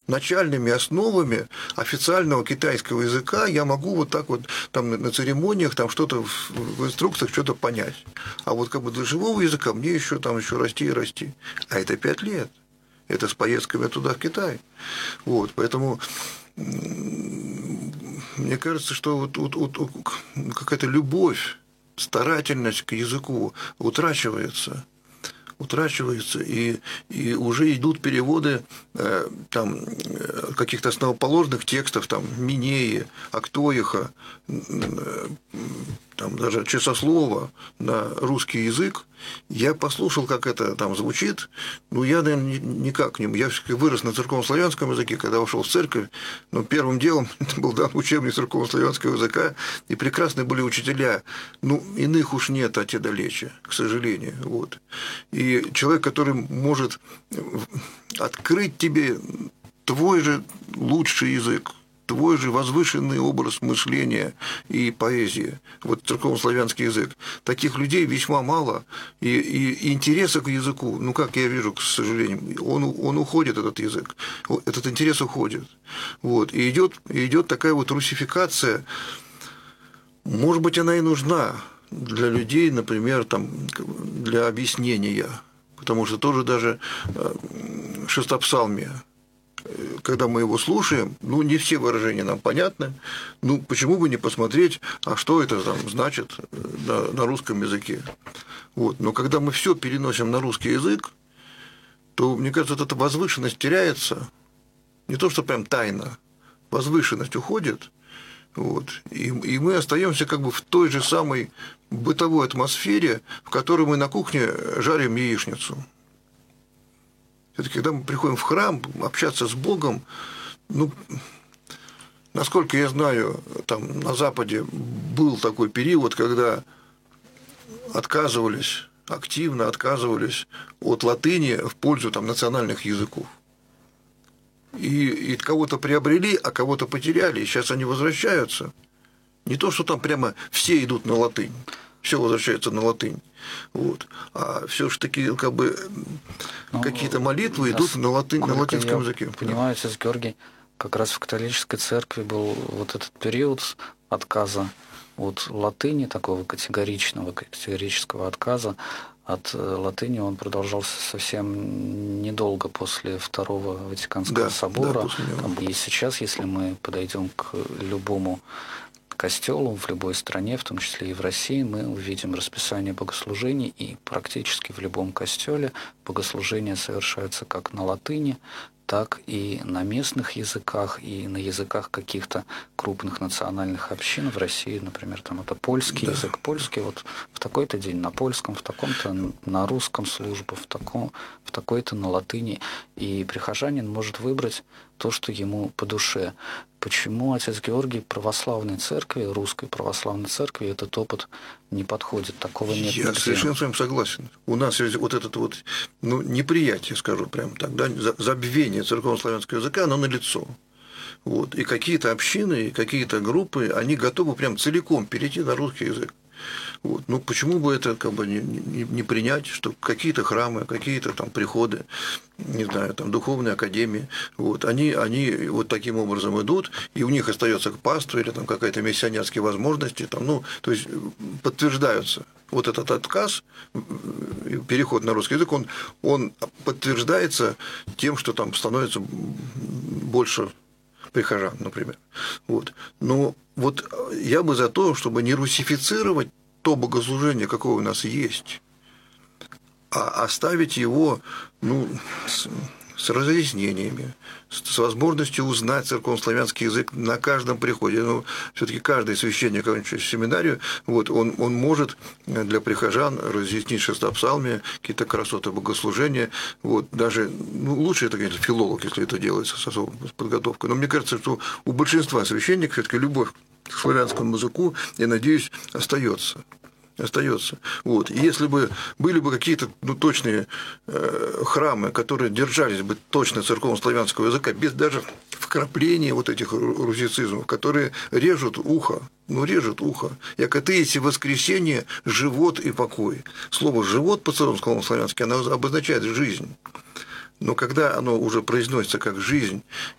начальными основами официального китайского языка я могу вот так вот там на церемониях там что-то в инструкциях что-то понять. А вот как бы для живого языка мне еще там еще расти и расти. А это 5 лет. Это с поездками туда, в Китай. Вот, поэтому мне кажется, что вот какая-то любовь, старательность к языку утрачивается, и уже идут переводы там, каких-то основоположных текстов, там, Минеи, Актоиха, там, даже Часослова на русский язык. Я послушал, как это там звучит, но я, наверное, никак не... Я вырос на церковно-славянском языке, когда вошел в церковь, но первым делом был дан учебник церковно-славянского языка, и прекрасные были учителя. Ну, иных уж нет, а те далече, к сожалению. Вот. И человек, который может открыть тебе твой же лучший язык, твой же возвышенный образ мышления и поэзии, вот церковно-славянский язык. Таких людей весьма мало, и интереса к языку, ну, как я вижу, к сожалению, он уходит, этот язык, этот интерес уходит. Вот. И идет такая вот русификация, может быть, она и нужна для людей, например, там, для объяснения, потому что тоже даже шестопсалмие, когда мы его слушаем, ну, не все выражения нам понятны, ну, почему бы не посмотреть, а что это там значит на русском языке. Вот. Но когда мы все переносим на русский язык, то, мне кажется, вот эта возвышенность теряется, не то, что прям тайна, возвышенность уходит, вот, и мы остаемся как бы в той же самой бытовой атмосфере, в которой мы на кухне жарим яичницу. Все-таки, когда мы приходим в храм общаться с Богом, ну, насколько я знаю, там на Западе был такой период, когда активно отказывались от латыни в пользу там, национальных языков. И кого-то приобрели, а кого-то потеряли, и сейчас они возвращаются. Не то, что там прямо все идут на латынь, все возвращаются на латынь. Вот. А все-таки как бы какие-то молитвы идут на латинском языке. Понимаю, отец Георгий, как раз в католической церкви был вот этот период отказа от латыни, такого категорического отказа. От латыни он продолжался совсем недолго после Второго Ватиканского собора. И сейчас, если мы подойдем к любому костелу в любой стране, в том числе и в России, мы увидим расписание богослужений, и практически в любом костеле богослужения совершаются как на латыни, так и на местных языках, и на языках каких-то крупных национальных общин в России, например, там это польский язык, польский, вот в такой-то день на польском, в таком-то на русском служба, в такой-то на латыни, и прихожанин может выбрать то, что ему по душе. Почему, отец Георгий, православной церкви, русской православной церкви этот опыт не подходит? Такого нет нигде. Я совершенно с вами согласен. У нас есть вот это вот, ну, неприятие, скажу прямо так, да, забвение церковно-славянского языка, оно налицо. Вот. И какие-то общины, и какие-то группы, они готовы прям целиком перейти на русский язык. Вот. Ну, почему бы это как бы не принять, что какие-то храмы, какие-то там приходы, не знаю, там духовные академии, вот, они вот таким образом идут, и у них остается паства или там какая-то миссионерские возможности, там, ну, то есть подтверждаются. Вот этот отказ, переход на русский язык, он подтверждается тем, что там становится больше прихожан, например. Вот. Но вот я бы за то, чтобы не русифицировать то богослужение, какое у нас есть, а оставить его, ну, с разъяснениями, с возможностью узнать церковно-славянский язык на каждом приходе. Ну, все-таки каждый священник, окончивший семинарию, вот, он может для прихожан разъяснить шестопсалмие, какие-то красоты богослужения. Вот, даже, ну, лучше это, конечно, филолог, если это делается с особой подготовкой. Но мне кажется, что у большинства священников все-таки любовь к славянскому языку, я надеюсь, остается. Вот. И если бы были бы какие-то, ну, точные храмы, которые держались бы точно церковно-славянского языка, без даже вкрапления вот этих русицизмов, которые режут ухо, Яко ты есть воскресение, живот и покой. Слово «живот» по-церковно-славянски, оно обозначает жизнь. Но когда оно уже произносится как жизнь